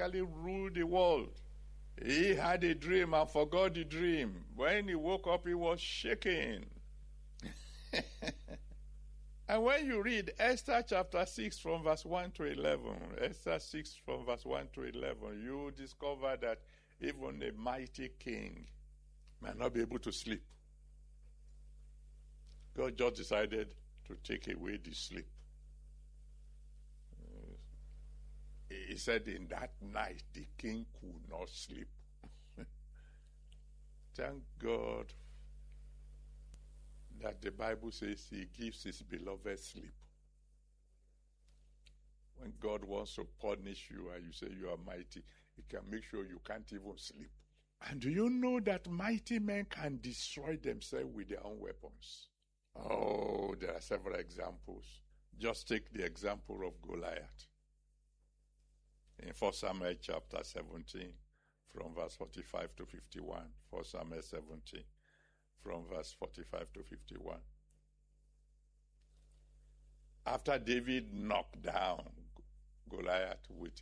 physically rule the world. He had a dream and forgot the dream. When he woke up, he was shaking. And when you read Esther chapter 6 from verse 1 to 11, Esther 6 from verse 1 to 11, you discover that even a mighty king might not be able to sleep. God just decided to take away the sleep. He said in that night the king could not sleep. Thank God that the Bible says he gives his beloved sleep. When God wants to punish you and you say you are mighty, he can make sure you can't even sleep. And do you know that mighty men can destroy themselves with their own weapons? Oh, there are several examples. Just take the example of Goliath. In 1 Samuel chapter 17, from verse 45 to 51. 1 Samuel 17, from verse 45 to 51. After David knocked down Goliath with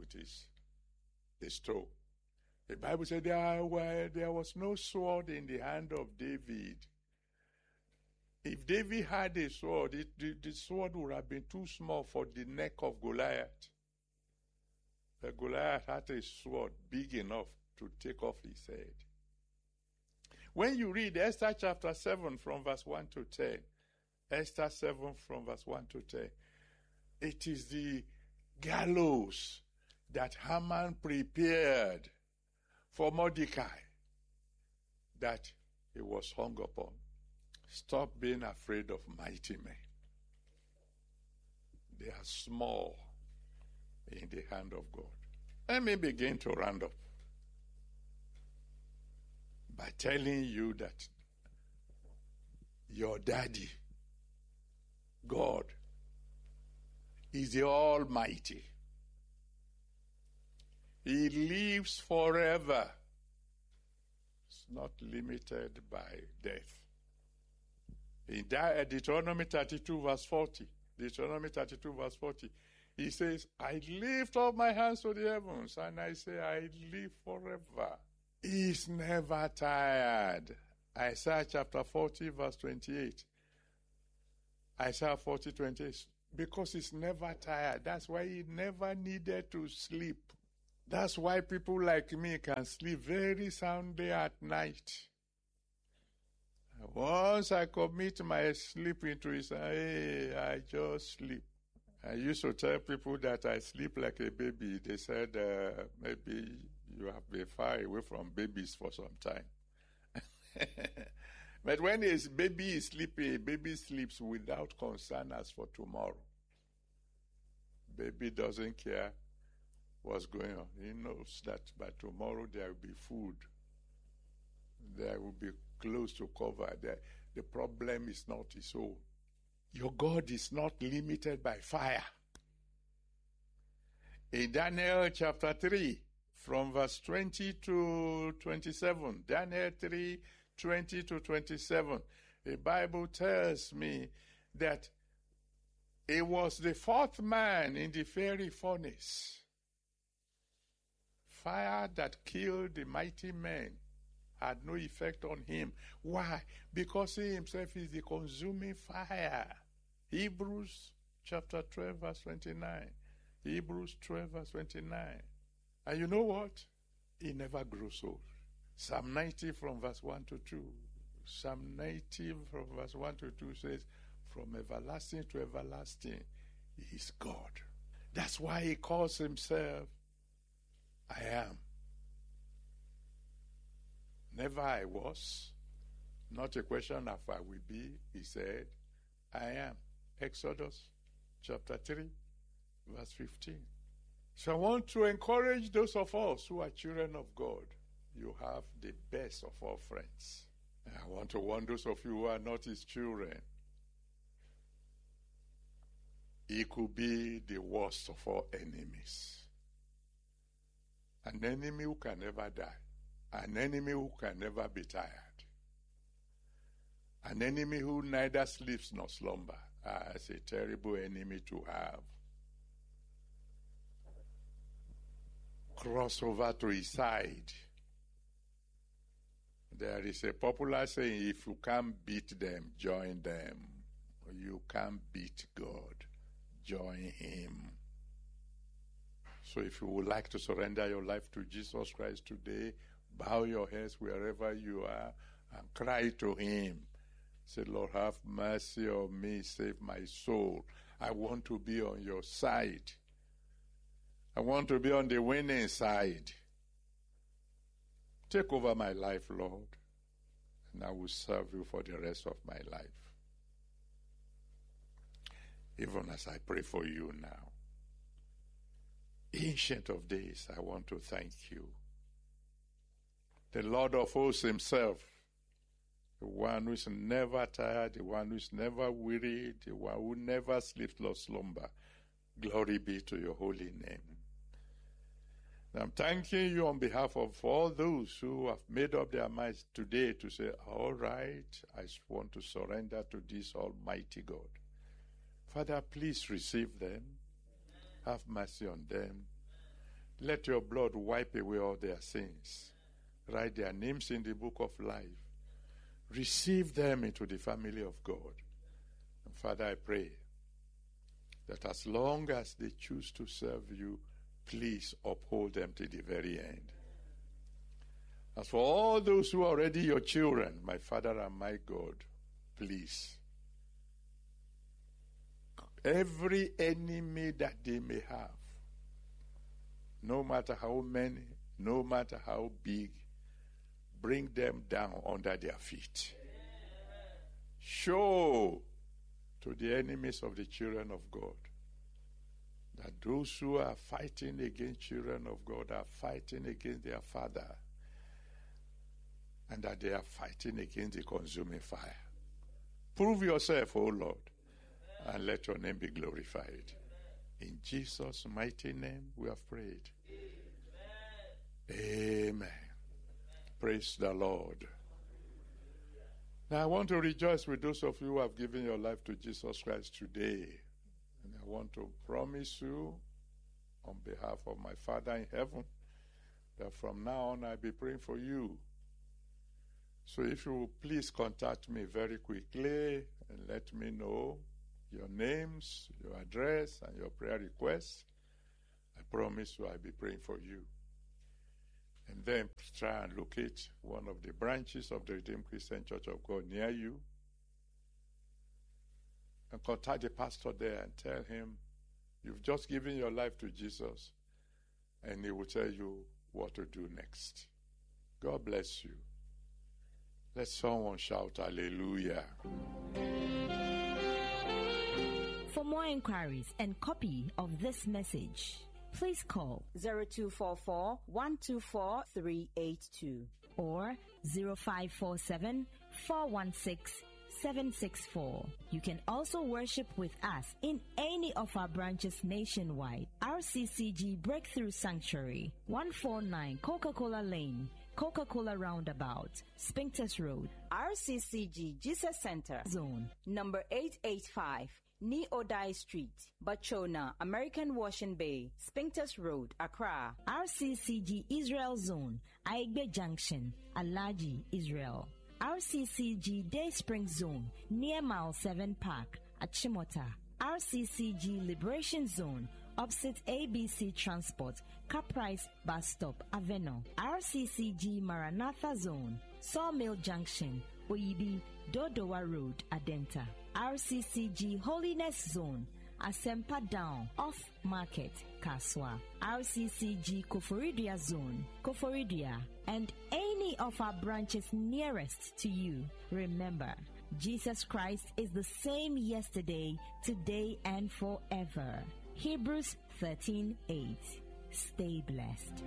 a stone, the Bible said there was no sword in the hand of David. If David had a sword, the sword would have been too small for the neck of Goliath. But Goliath had a sword big enough to take off his head. When you read Esther chapter 7 from verse 1 to 10, Esther 7 from verse 1 to 10, it is the gallows that Haman prepared for Mordecai that he was hung upon. Stop being afraid of mighty men. They are small in the hand of God. Let me begin to round up by telling you that your daddy, God, is the Almighty. He lives forever. It's not limited by death. In Deuteronomy 32 verse 40, Deuteronomy 32 verse 40, he says, I lift up my hands to the heavens and I say, I live forever. He's never tired. Isaiah chapter 40 verse 28. Isaiah 40, 28. Because he's never tired. That's why he never needed to sleep. That's why people like me can sleep very soundly at night. Once I commit my sleep into his hand, I just sleep. I used to tell people that I sleep like a baby. They said, maybe you have been far away from babies for some time. But when a baby is sleeping, a baby sleeps without concern as for tomorrow. Baby doesn't care what's going on. He knows that by tomorrow there will be food. There will be clothes to cover. The problem is not his own. Your God is not limited by fire. In Daniel chapter 3, from verse 20 to 27, Daniel 3, 20 to 27, the Bible tells me that he was the fourth man in the fiery furnace. Fire that killed the mighty men had no effect on him. Why? Because he himself is the consuming fire. Hebrews chapter 12 verse 29. Hebrews 12 verse 29. And you know what? He never grows old. Psalm 90 from verse 1 to 2. Psalm 90 from verse 1 to 2 says, from everlasting to everlasting, he is God. That's why he calls himself, I am. Never I was. Not a question of I will be. He said, I am. Exodus chapter 3, verse 15. So I want to encourage those of us who are children of God. You have the best of all friends. And I want to warn those of you who are not his children. He could be the worst of all enemies. An enemy who can never die. An enemy who can never be tired. An enemy who neither sleeps nor slumber. It's a terrible enemy to have. cross over to his side. There is a popular saying, if you can't beat them, join them. You can't beat God, join him. So if you would like to surrender your life to Jesus Christ today, bow your heads wherever you are and cry to him. Say, Lord, have mercy on me, save my soul. I want to be on your side. I want to be on the winning side. Take over my life, Lord, and I will serve you for the rest of my life. Even as I pray for you now. Ancient of Days, I want to thank you. The Lord of hosts himself, the one who is never tired, the one who is never weary, the one who never sleeps nor slumber. Glory be to your holy name. And I'm thanking you on behalf of all those who have made up their minds today to say, all right, I want to surrender to this Almighty God. Father, please receive them. Have mercy on them. Let your blood wipe away all their sins. Write their names in the book of life. Receive them into the family of God. And Father, I pray that as long as they choose to serve you, please uphold them to the very end. As for all those who are already your children, my Father and my God, please, every enemy that they may have, no matter how many, no matter how big, bring them down under their feet. Show to the enemies of the children of God that those who are fighting against children of God are fighting against their Father, and that they are fighting against the consuming fire. Prove yourself, O Lord, and let your name be glorified. In Jesus' mighty name we have prayed. Amen. Praise the Lord. Now I want to rejoice with those of you who have given your life to Jesus Christ today. And I want to promise you on behalf of my Father in heaven that from now on I'll be praying for you. So if you will please contact me very quickly and let me know your names, your address, and your prayer requests, I promise you I'll be praying for you. And then try and locate one of the branches of the Redeemed Christian Church of God near you. And contact the pastor there and tell him you've just given your life to Jesus, and he will tell you what to do next. God bless you. Let someone shout hallelujah. For more inquiries and copy of this message, please call 0244 124 382 or 0547 416 764. You can also worship with us in any of our branches nationwide. RCCG Breakthrough Sanctuary, 149 Coca-Cola Lane, Coca-Cola Roundabout, Spintex Road. RCCG Jesus Center Zone, number 885, Ni-Odai Street, Bachona, American Washing Bay, Spintex Road, Accra. RCCG Israel Zone, Aigbe Junction, Alaji, Israel. RCCG Day Spring Zone, near Mile 7 Park, Achimota. RCCG Liberation Zone, opposite ABC Transport, Caprice Bus Stop, Aveno. RCCG Maranatha Zone, Sawmill Junction, Oyibi, Dodowa Road, Adenta. RCCG Holiness Zone, Asempa Down, Off Market, Kaswa. RCCG Koforidia Zone, Koforidia, and any of our branches nearest to you. Remember, Jesus Christ is the same yesterday, today, and forever. Hebrews 13:8. Stay blessed.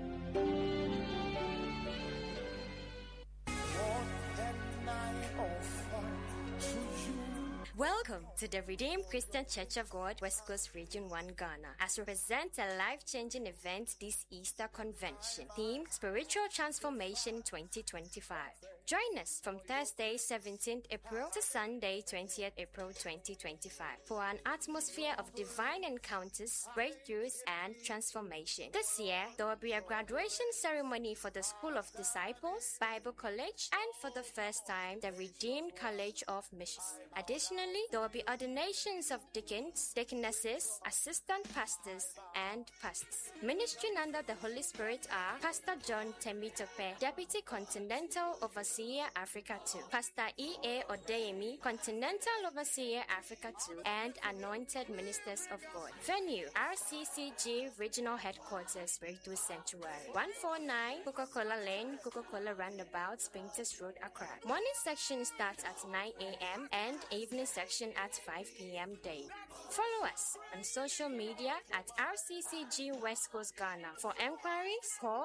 Welcome to the Redeemed Christian Church of God, West Coast Region 1, Ghana, as we present a life-changing event this Easter Convention. Theme, Spiritual Transformation 2025. Join us from Thursday 17th April to Sunday 20th April 2025 for an atmosphere of divine encounters, breakthroughs, and transformation. This year, there will be a graduation ceremony for the School of Disciples, Bible College, and for the first time, the Redeemed College of Missions. Additionally, there will be ordinations of deacons, deaconesses, assistant pastors, and pastors. Ministering under the Holy Spirit are Pastor John Temitope, Deputy Continental Overseer Africa 2, Pastor E.A. Odeyemi, Continental Overseer Africa 2, and Anointed Ministers of God. Venue, RCCG Regional Headquarters, Breakthrough Sanctuary, 149 Coca-Cola Lane, Coca-Cola Roundabout, Spintex Road, Accra. Morning section starts at 9 a.m. and evening section at 5 p.m. daily. Follow us on social media at RCCG West Coast Ghana. For enquiries, call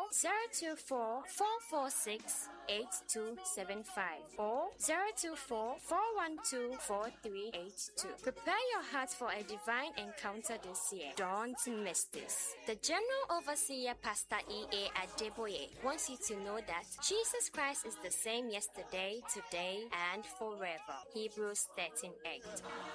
024-446-8275 or 024-412-4382. Prepare your heart for a divine encounter this year. Don't miss this. The General Overseer Pastor E.A. Adeboye wants you to know that Jesus Christ is the same yesterday, today, and forever. Hebrews 13:8.